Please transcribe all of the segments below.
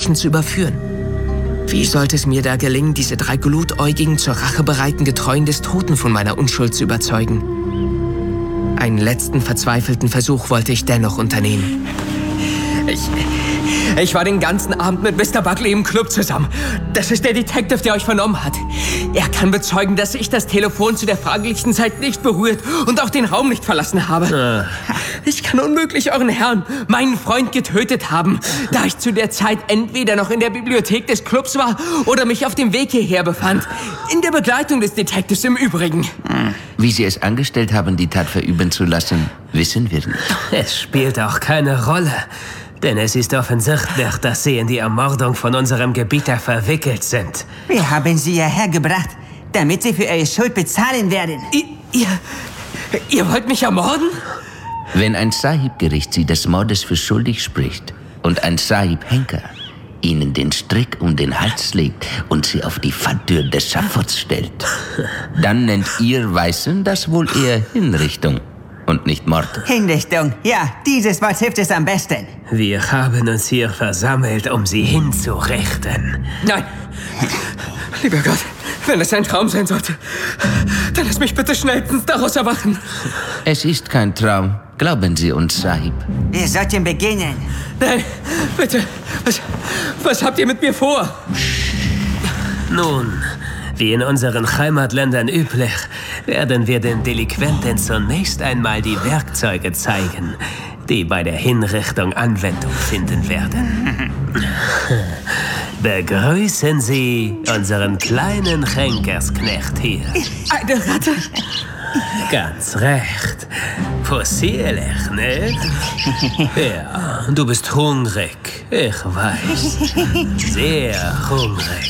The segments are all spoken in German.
Mädchen zu überführen. Wie sollte es mir da gelingen, diese 3 glutäugigen, zur Rache bereiten Getreuen des Toten von meiner Unschuld zu überzeugen? Einen letzten verzweifelten Versuch wollte ich dennoch unternehmen. Ich war den ganzen Abend mit Mr. Buckley im Club zusammen. Das ist der Detective, der euch vernommen hat. Er kann bezeugen, dass ich das Telefon zu der fraglichen Zeit nicht berührt und auch den Raum nicht verlassen habe. Ich kann unmöglich euren Herrn, meinen Freund, getötet haben, da ich zu der Zeit entweder noch in der Bibliothek des Clubs war oder mich auf dem Weg hierher befand. In der Begleitung des Detectives im Übrigen. Wie Sie es angestellt haben, die Tat verüben zu lassen, wissen wir nicht. Es spielt auch keine Rolle. Denn es ist offensichtlich, dass Sie in die Ermordung von unserem Gebieter verwickelt sind. Wir haben Sie hierher gebracht, damit Sie für Ihre Schuld bezahlen werden. Ihr wollt mich ermorden? Wenn ein Sahib-Gericht Sie des Mordes für schuldig spricht und ein Sahib-Henker Ihnen den Strick um den Hals legt und Sie auf die Falltür des Schaffots stellt, dann nennt Ihr Weißen das wohl eher Hinrichtung und nicht Mord. Hinrichtung, ja, dieses Wort hilft es am besten. Wir haben uns hier versammelt, um Sie hinzurichten. Nein! Lieber Gott, wenn es ein Traum sein sollte, dann lass mich bitte schnellstens daraus erwachen. Es ist kein Traum. Glauben Sie uns, Sahib. Wir sollten beginnen. Nein, bitte. Was habt ihr mit mir vor? Nun, wie in unseren Heimatländern üblich, werden wir den Delinquenten zunächst einmal die Werkzeuge zeigen, die bei der Hinrichtung Anwendung finden werden. Begrüßen Sie unseren kleinen Henkersknecht hier. Eine Ratte? Ganz recht. Possierlich, nicht? Ja, du bist hungrig. Ich weiß. Sehr hungrig.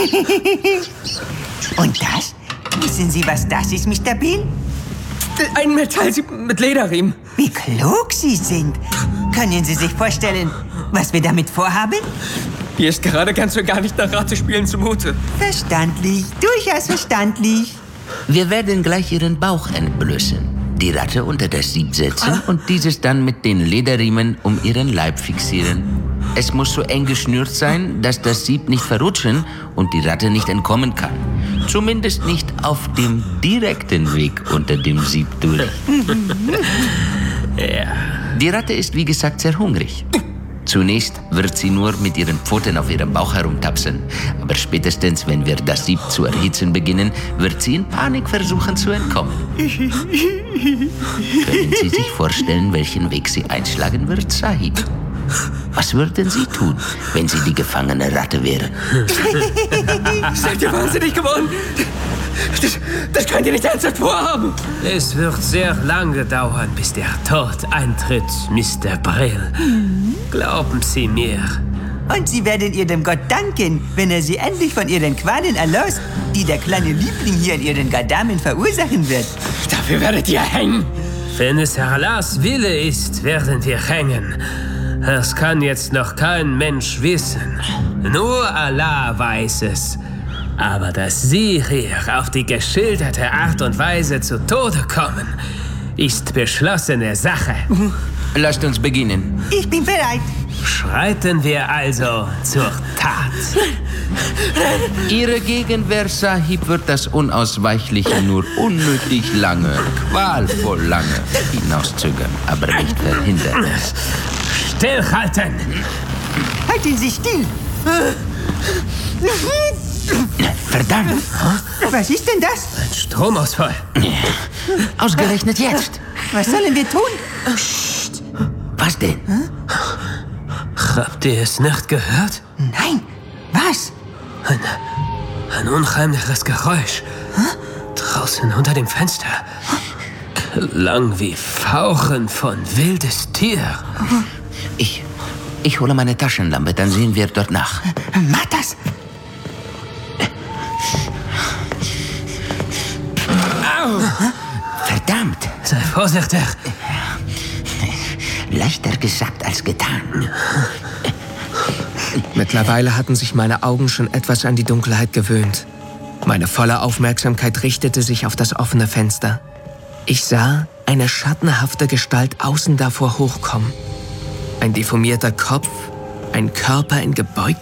Und das? Wissen Sie, was das ist, Mr. Bean? Ein Metallsieb mit Lederriemen. Wie klug Sie sind. Können Sie sich vorstellen, was wir damit vorhaben? Hier ist gerade ganz und gar nicht nach Ratespielen zumute. Verstandlich, durchaus verstandlich. Wir werden gleich Ihren Bauch entblößen, die Ratte unter das Sieb setzen und dieses dann mit den Lederriemen um Ihren Leib fixieren. Es muss so eng geschnürt sein, dass das Sieb nicht verrutschen und die Ratte nicht entkommen kann. Zumindest nicht auf dem direkten Weg unter dem Sieb durch. Ja. Die Ratte ist wie gesagt sehr hungrig. Zunächst wird sie nur mit ihren Pfoten auf ihrem Bauch herumtapsen. Aber spätestens, wenn wir das Sieb zu erhitzen beginnen, wird sie in Panik versuchen zu entkommen. Können Sie sich vorstellen, welchen Weg sie einschlagen wird, Sahib? Was würden Sie tun, wenn Sie die gefangene Ratte wären? Seid ihr wahnsinnig geworden? Das könnt ihr nicht ernsthaft vorhaben. Es wird sehr lange dauern, bis der Tod eintritt, Mr. Brill. Glauben Sie mir. Und Sie werden Ihrem Gott danken, wenn er Sie endlich von Ihren Qualen erlöst, die der kleine Liebling hier in Ihren Gadamen verursachen wird. Dafür werdet ihr hängen. Wenn es Allahs Wille ist, werden wir hängen. Das kann jetzt noch kein Mensch wissen. Nur Allah weiß es. Aber dass Sie hier auf die geschilderte Art und Weise zu Tode kommen, ist beschlossene Sache. Lasst uns beginnen. Ich bin bereit. Schreiten wir also zur Tat. Ihre Gegenwehr, Sahib, wird das Unausweichliche nur unnötig lange, qualvoll lange hinauszögern, aber nicht verhindern. Stillhalten! Halten Sie still. Verdammt! Was ist denn das? Ein Stromausfall. Ausgerechnet jetzt! Was sollen wir tun? Was denn? Habt ihr es nicht gehört? Nein. Was? Ein unheimliches Geräusch. Draußen unter dem Fenster. Klang wie Fauchen von wildes Tier. Ich hole meine Taschenlampe, dann sehen wir dort nach. Mach das. Au! Verdammt! Sei vorsichtig. Leichter gesagt als getan. Mittlerweile hatten sich meine Augen schon etwas an die Dunkelheit gewöhnt. Meine volle Aufmerksamkeit richtete sich auf das offene Fenster. Ich sah eine schattenhafte Gestalt außen davor hochkommen. Ein deformierter Kopf, ein Körper in gebeugter